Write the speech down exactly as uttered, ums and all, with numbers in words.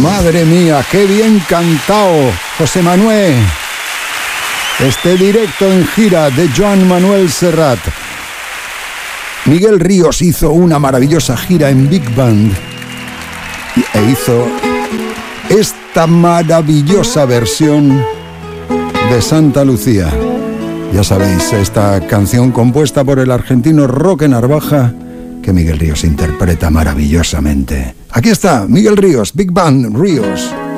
Madre mía, qué bien cantado, José Manuel. Este directo en gira de Joan Manuel Serrat. Miguel Ríos hizo una maravillosa gira en Big Band e hizo esta maravillosa versión de Santa Lucía. Ya sabéis, esta canción compuesta por el argentino Roque Narvaja, que Miguel Ríos interpreta maravillosamente. Aquí está Miguel Ríos, Big Band Ríos.